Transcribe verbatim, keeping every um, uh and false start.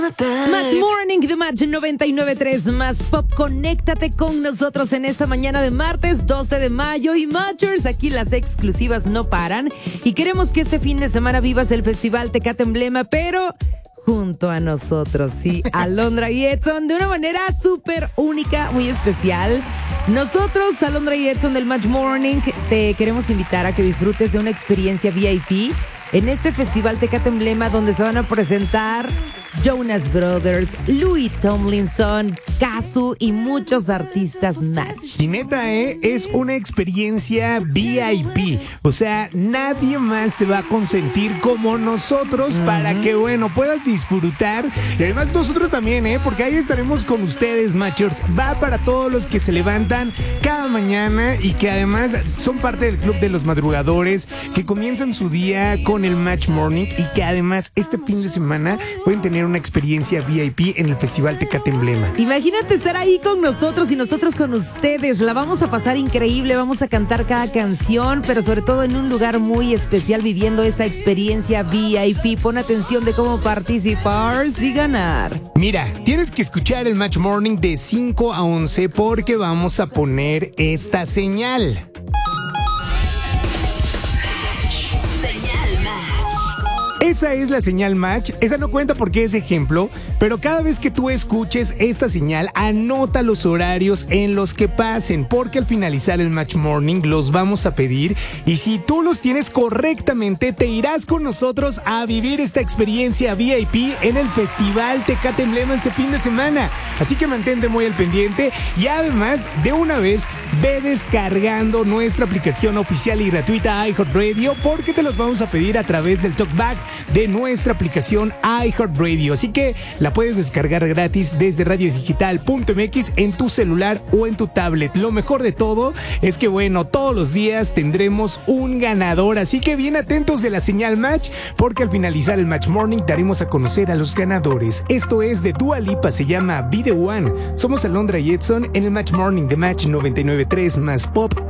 Match Morning de Match noventa y nueve punto tres más Pop. Conéctate con nosotros en esta mañana de martes doce de mayo. Y Matchers, aquí las exclusivas no paran. Y queremos que este fin de semana vivas el Festival Tecate Emblema, pero junto a nosotros, sí, Alondra y Edson, de una manera súper única, muy especial. Nosotros, Alondra y Edson del Match Morning, te queremos invitar a que disfrutes de una experiencia V I P en este Festival Tecate Emblema, donde se van a presentar Jonas Brothers, Louis Tomlinson, Kazu y muchos artistas más. Y neta, ¿eh? Es una experiencia V I P. O sea, nadie más te va a consentir como nosotros uh-huh. para que, bueno, puedas disfrutar. Y además nosotros también, ¿eh? Porque ahí estaremos con ustedes, Matchers. Va para todos los que se levantan cada mañana y que además son parte del club de los madrugadores, que comienzan su día con el Match Morning y que además este fin de semana pueden tener una experiencia V I P en el Festival Tecate Emblema. Imagínate estar ahí con nosotros y nosotros con ustedes. La vamos a pasar increíble, vamos a cantar cada canción, pero sobre todo en un lugar muy especial, viviendo esta experiencia V I P. Pon atención de cómo participar y ganar. Mira, tienes que escuchar el Match Morning de cinco a once porque vamos a poner esta señal. Esa es la señal Match. Esa no cuenta porque es ejemplo, pero cada vez que tú escuches esta señal, anota los horarios en los que pasen, porque al finalizar el Match Morning los vamos a pedir y si tú los tienes correctamente, te irás con nosotros a vivir esta experiencia V I P en el Festival Tecate Emblema este fin de semana. Así que mantente muy al pendiente y además, de una vez, ve descargando nuestra aplicación oficial y gratuita iHeartRadio, porque te los vamos a pedir a través del TalkBack de nuestra aplicación iHeartRadio. Así que la puedes descargar gratis desde radio digital punto m x en tu celular o en tu tablet. Lo mejor de todo es que, bueno, todos los días tendremos un ganador. Así que bien atentos de la señal Match, porque al finalizar el Match Morning daremos a conocer a los ganadores. Esto es de Dua Lipa, se llama Be The One. Somos Alondra y Edson en el Match Morning de Match noventa y nueve punto tres más Pop.